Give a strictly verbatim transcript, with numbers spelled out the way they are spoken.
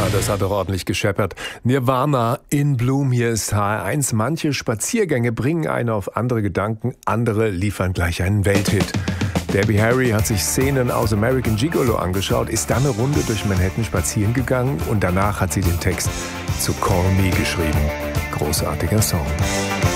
Das hat doch ordentlich gescheppert. Nirvana, In Bloom, hier ist H R eins. Manche Spaziergänge bringen einen auf andere Gedanken, andere liefern gleich einen Welthit. Debbie Harry hat sich Szenen aus American Gigolo angeschaut, ist dann eine Runde durch Manhattan spazieren gegangen und danach hat sie den Text zu Call Me geschrieben. Großartiger Song.